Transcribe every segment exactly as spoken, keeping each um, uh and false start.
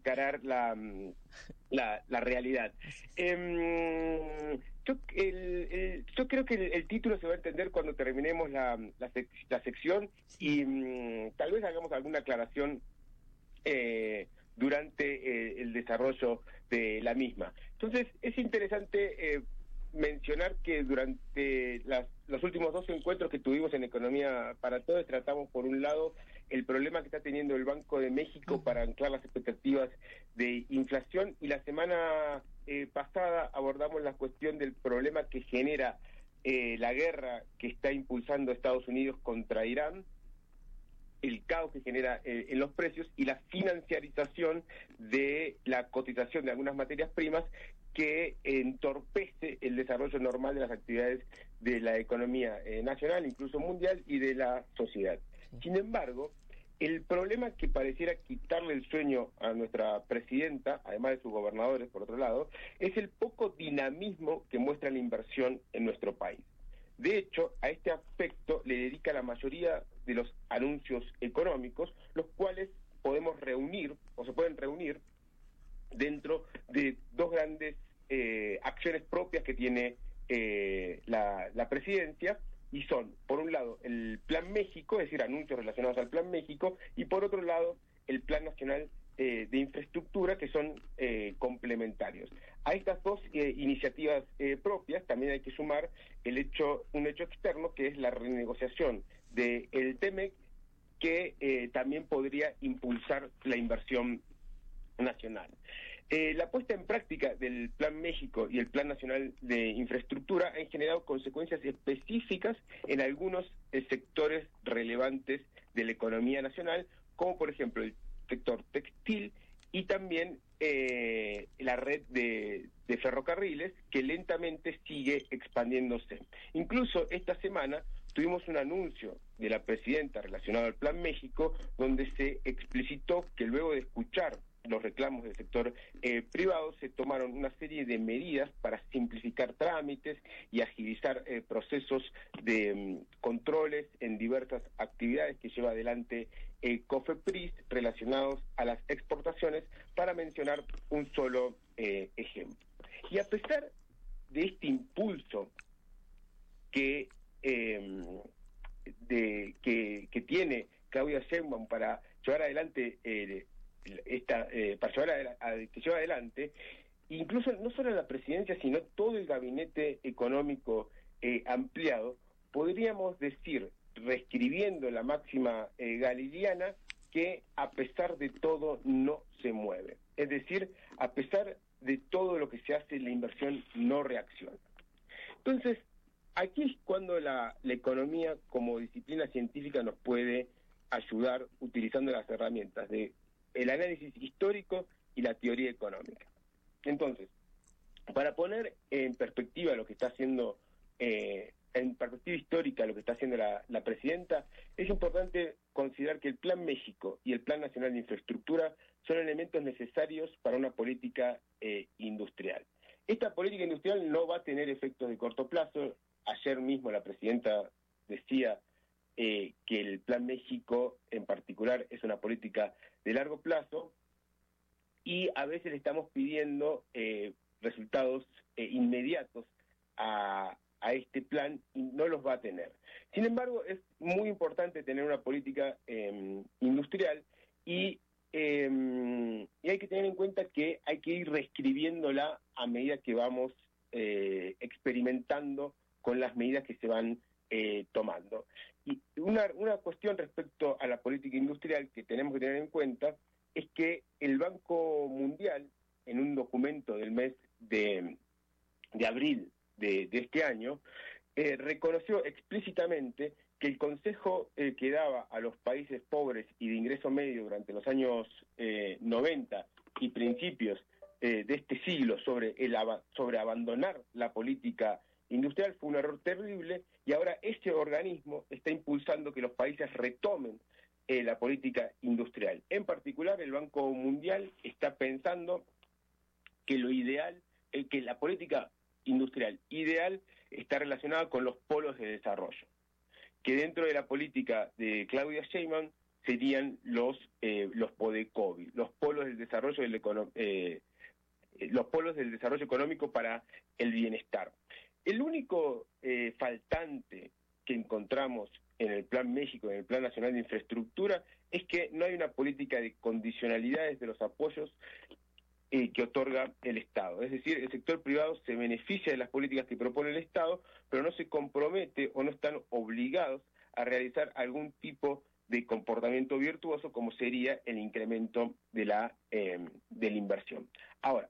encarar la, la, la realidad. Eh, yo, el, el, yo creo que el, el título se va a entender cuando terminemos la, la, sec, la sección y um, tal vez hagamos alguna aclaración eh, durante eh, el desarrollo de la misma. Entonces, es interesante eh, mencionar que durante las, los últimos dos encuentros que tuvimos en Economía para Todos, tratamos por un lado el problema que está teniendo el Banco de México para anclar las expectativas de inflación, y la semana eh, pasada abordamos la cuestión del problema que genera eh, la guerra que está impulsando Estados Unidos contra Irán, el caos que genera eh, en los precios y la financiarización de la cotización de algunas materias primas que entorpece el desarrollo normal de las actividades de la economía eh, nacional, incluso mundial, y de la sociedad. Sin embargo, el problema que pareciera quitarle el sueño a nuestra presidenta, además de sus gobernadores, por otro lado, es el poco dinamismo que muestra la inversión en nuestro país. De hecho, a este aspecto le dedica la mayoría de los anuncios económicos, los cuales podemos reunir, o se pueden reunir, dentro de dos grandes eh, acciones propias que tiene eh, la, la presidencia, y son, por un lado, el Plan México, es decir, anuncios relacionados al Plan México, y por otro lado, el Plan Nacional eh, de Infraestructura, que son eh, complementarios. A estas dos eh, iniciativas eh, propias también hay que sumar el hecho, un hecho externo, que es la renegociación del TEMEC, que eh, también podría impulsar la inversión nacional. Eh, la puesta en práctica del Plan México y el Plan Nacional de Infraestructura han generado consecuencias específicas en algunos eh, sectores relevantes de la economía nacional, como por ejemplo el sector textil y también eh, la red de, de ferrocarriles, que lentamente sigue expandiéndose. Incluso esta semana tuvimos un anuncio de la presidenta relacionado al Plan México, donde se explicitó que luego de escuchar los reclamos del sector eh, privado, se tomaron una serie de medidas para simplificar trámites y agilizar eh, procesos de um, controles en diversas actividades que lleva adelante el COFEPRIS relacionados a las exportaciones, para mencionar un solo eh, ejemplo. Y a pesar de este impulso que, eh, de, que, que tiene Claudia Sheinbaum para llevar adelante eh, esta eh, para llevar a, a, que lleva adelante, incluso no solo la presidencia, sino todo el gabinete económico eh, ampliado, podríamos decir, reescribiendo la máxima eh, galileana, que a pesar de todo no se mueve. Es decir, a pesar de todo lo que se hace, la inversión no reacciona. Entonces, aquí es cuando la, la economía como disciplina científica nos puede ayudar utilizando las herramientas de el análisis histórico y la teoría económica. Entonces, para poner en perspectiva lo que está haciendo, eh, en perspectiva histórica lo que está haciendo la, la presidenta, es importante considerar que el Plan México y el Plan Nacional de Infraestructura son elementos necesarios para una política eh, industrial. Esta política industrial no va a tener efectos de corto plazo. Ayer mismo la presidenta decía Eh, que el Plan México en particular es una política de largo plazo, y a veces le estamos pidiendo eh, resultados eh, inmediatos a, a este plan, y no los va a tener. Sin embargo, es muy importante tener una política eh, industrial, y, eh, y hay que tener en cuenta que hay que ir reescribiéndola a medida que vamos eh, experimentando con las medidas que se van Eh, tomando. Y una, una cuestión respecto a la política industrial que tenemos que tener en cuenta es que el Banco Mundial, en un documento del mes de, de abril de, de este año, eh, reconoció explícitamente que el consejo eh, que daba a los países pobres y de ingreso medio durante los años eh, noventa y principios eh, de este siglo sobre, el, sobre abandonar la política industrial fue un error terrible, y ahora este organismo está impulsando que los países retomen eh, la política industrial. En particular, el Banco Mundial está pensando que lo ideal, eh, que la política industrial ideal está relacionada con los polos de desarrollo, que dentro de la política de Claudia Sheinbaum serían los eh, los PODECOVI, los polos del desarrollo del econo eh, los polos del desarrollo económico para el bienestar. El único eh, faltante que encontramos en el Plan México, en el Plan Nacional de Infraestructura, es que no hay una política de condicionalidades de los apoyos eh, que otorga el Estado. Es decir, el sector privado se beneficia de las políticas que propone el Estado, pero no se compromete o no están obligados a realizar algún tipo de comportamiento virtuoso, como sería el incremento de la, eh, de la inversión. Ahora,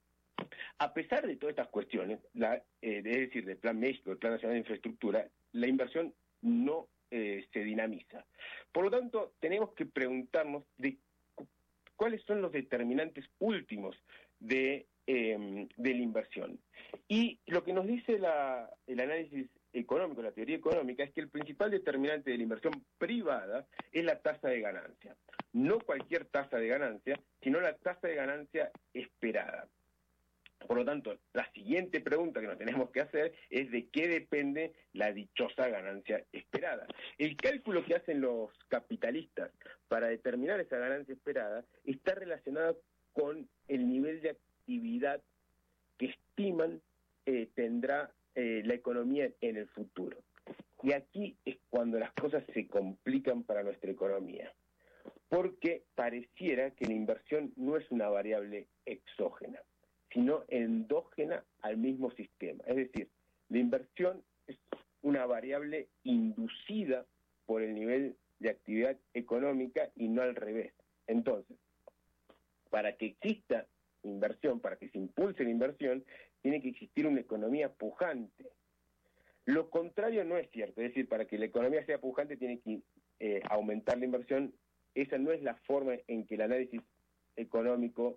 a pesar de todas estas cuestiones, la, eh, es decir, del Plan México, del Plan Nacional de Infraestructura, la inversión no eh, se dinamiza. Por lo tanto, tenemos que preguntarnos de cu cuáles son los determinantes últimos de, eh, de la inversión. Y lo que nos dice la, el análisis económico, la teoría económica, es que el principal determinante de la inversión privada es la tasa de ganancia. No cualquier tasa de ganancia, sino la tasa de ganancia esperada. Por lo tanto, la siguiente pregunta que nos tenemos que hacer es de qué depende la dichosa ganancia esperada. El cálculo que hacen los capitalistas para determinar esa ganancia esperada está relacionado con el nivel de actividad que estiman eh, tendrá eh, la economía en el futuro. Y aquí es cuando las cosas se complican para nuestra economía, porque pareciera que la inversión no es una variable exógena, sino endógena al mismo sistema. Es decir, la inversión es una variable inducida por el nivel de actividad económica y no al revés. Entonces, para que exista inversión, para que se impulse la inversión, tiene que existir una economía pujante. Lo contrario no es cierto, es decir, para que la economía sea pujante tiene que eh, aumentar la inversión. Esa no es la forma en que el análisis económico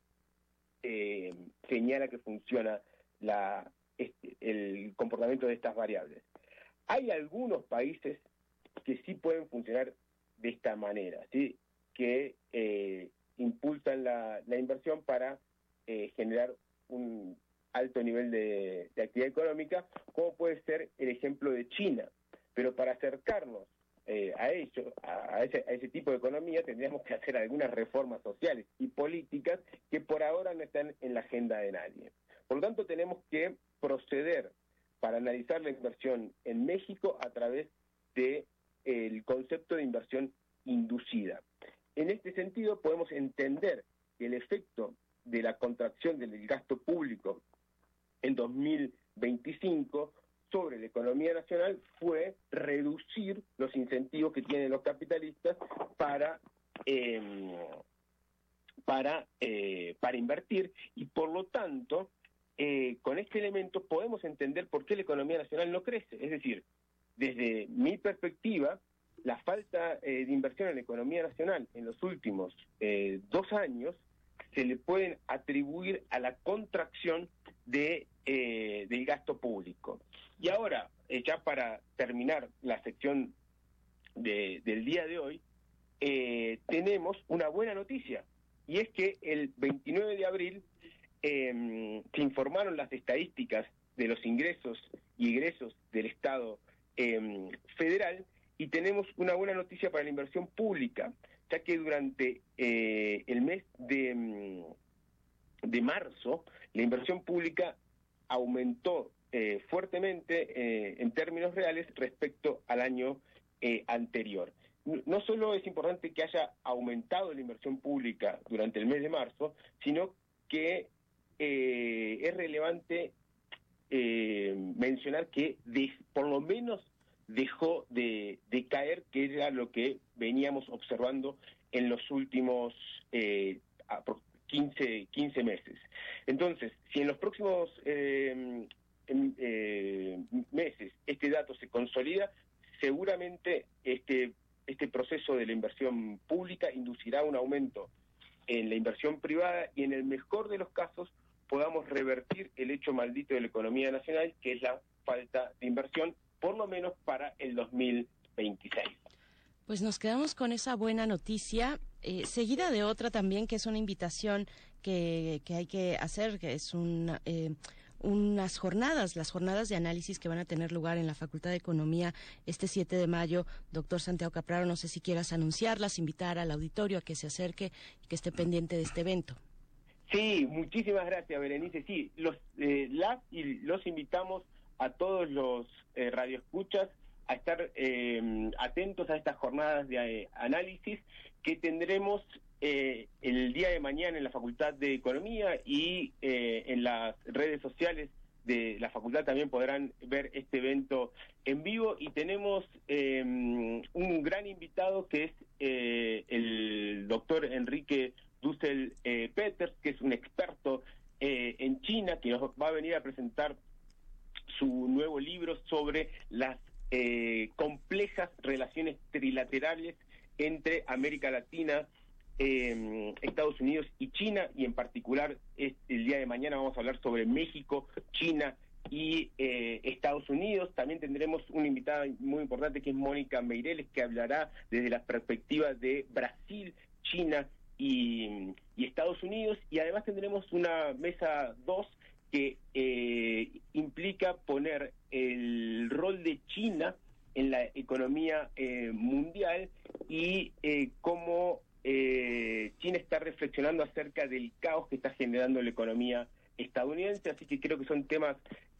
Eh, señala que funciona la, este, el comportamiento de estas variables. Hay algunos países que sí pueden funcionar de esta manera, ¿sí? Que eh, impulsan la, la inversión para eh, generar un alto nivel de, de actividad económica, como puede ser el ejemplo de China. Pero para acercarnos Eh, a ello, a ese, a ese tipo de economía, tendríamos que hacer algunas reformas sociales y políticas que por ahora no están en la agenda de nadie. Por lo tanto, tenemos que proceder para analizar la inversión en México a través del de, concepto de inversión inducida. En este sentido, podemos entender que el efecto de la contracción del gasto público en dos mil veinticinco sobre la economía nacional fue reducir los incentivos que tienen los capitalistas para eh, para eh, para invertir, y por lo tanto eh, con este elemento podemos entender por qué la economía nacional no crece. Es decir, desde mi perspectiva, la falta eh, de inversión en la economía nacional en los últimos eh, dos años se le pueden atribuir a la contracción de, eh, del gasto público. Y ahora, eh, ya para terminar la sección de, del día de hoy, eh, tenemos una buena noticia, y es que el veintinueve de abril eh, se informaron las estadísticas de los ingresos y egresos del Estado eh, federal, y tenemos una buena noticia para la inversión pública, ya que durante eh, el mes de, de marzo la inversión pública aumentó eh, fuertemente eh, en términos reales respecto al año eh, anterior. No solo es importante que haya aumentado la inversión pública durante el mes de marzo, sino que eh, es relevante eh, mencionar que de, por lo menos dejó de, de caer, que era lo que veníamos observando en los últimos eh, quince, quince meses. Entonces, si en los próximos eh, en, eh, meses este dato se consolida, seguramente este, este proceso de la inversión pública inducirá un aumento en la inversión privada, y en el mejor de los casos podamos revertir el hecho maldito de la economía nacional, que es la falta de inversión, por lo menos para el dos mil veintiséis. Pues nos quedamos con esa buena noticia, eh, seguida de otra también, que es una invitación que, que hay que hacer, que es un, eh, unas jornadas, las jornadas de análisis que van a tener lugar en la Facultad de Economía este siete de mayo. Doctor Santiago Capraro, no sé si quieras anunciarlas, invitar al auditorio a que se acerque y que esté pendiente de este evento. Sí, muchísimas gracias, Berenice. Sí, los, eh, las y los invitamos a todos los eh, radioescuchas a estar eh, atentos a estas jornadas de eh, análisis que tendremos eh, el día de mañana en la Facultad de Economía, y eh, en las redes sociales de la facultad también podrán ver este evento en vivo. Y tenemos eh, un gran invitado que es eh, el doctor Enrique Dussel eh, Peters, que es un experto eh, en China, que nos va a venir a presentar su nuevo libro sobre las eh, complejas relaciones trilaterales entre América Latina, eh, Estados Unidos y China, y en particular este, el día de mañana vamos a hablar sobre México, China y eh, Estados Unidos. También tendremos una invitada muy importante que es Mónica Meireles, que hablará desde la perspectiva de Brasil, China y, y Estados Unidos. Y además tendremos una mesa dos que eh, implica poner el rol de China en la economía eh, mundial, y eh, cómo eh, China está reflexionando acerca del caos que está generando la economía estadounidense. Así que creo que son temas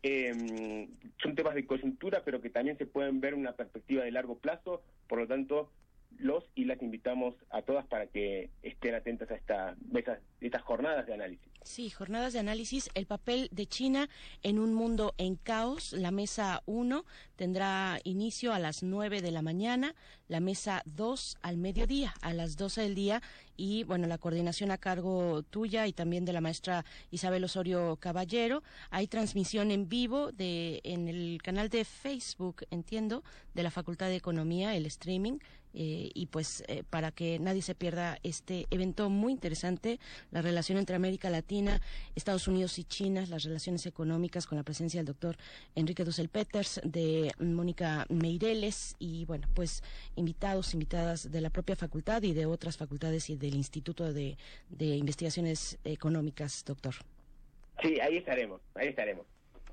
eh, son temas de coyuntura, pero que también se pueden ver en una perspectiva de largo plazo. Por lo tanto, los y las invitamos a todas para que estén atentas a esta, estas, estas jornadas de análisis. Sí, jornadas de análisis, el papel de China en un mundo en caos. La mesa uno tendrá inicio a las nueve de la mañana, la mesa dos al mediodía, a las doce del día, y bueno, la coordinación a cargo tuya y también de la maestra Isabel Osorio Caballero. Hay transmisión en vivo de en el canal de Facebook, entiendo, de la Facultad de Economía, el streaming. Eh, y pues eh, para que nadie se pierda este evento muy interesante, la relación entre América Latina, Estados Unidos y China, las relaciones económicas, con la presencia del doctor Enrique Dussel Peters, de Mónica Meireles, y bueno, pues invitados, invitadas de la propia facultad y de otras facultades y del Instituto de, de Investigaciones Económicas, doctor. Sí, ahí estaremos, ahí estaremos.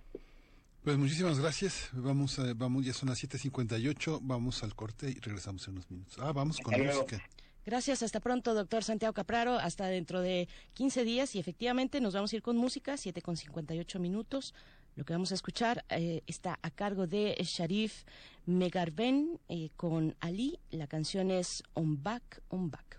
Pues muchísimas gracias. Vamos, a, vamos, ya son las siete cincuenta y ocho, vamos al corte y regresamos en unos minutos. Ah, vamos con Adiós. música. Gracias, hasta pronto, doctor Santiago Capraro, hasta dentro de quince días, y efectivamente nos vamos a ir con música, siete con cincuenta y ocho minutos. Lo que vamos a escuchar eh, está a cargo de Sharif Megarben eh, con Ali. La canción es On Back, On Back.